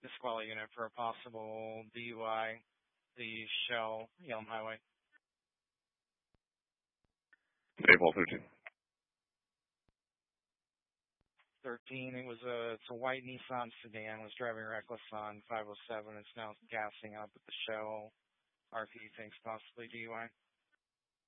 disqualify unit for a possible DUI, the Shell Yelm Highway. April 13. 13. It's a white Nissan sedan. Was driving reckless on 507. It's now gassing up at the Shell. RP thinks possibly DUI.